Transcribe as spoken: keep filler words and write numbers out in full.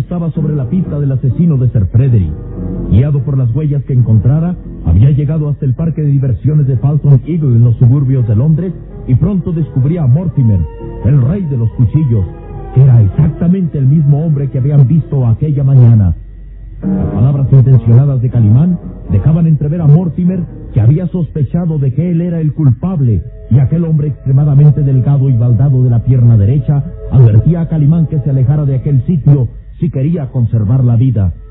estaba sobre la pista del asesino de Sir Frederick. Guiado por las huellas que encontrara, había llegado hasta el parque de diversiones de Falcon Eagle en los suburbios de Londres y pronto descubría a Mortimer, el rey de los cuchillos, que era exactamente el mismo hombre que habían visto aquella mañana. Las palabras intencionadas de Calimán dejaban entrever a Mortimer que había sospechado de que él era el culpable, y aquel hombre extremadamente delgado y baldado de la pierna derecha advertía a Calimán que se alejara de aquel sitio si quería conservar la vida.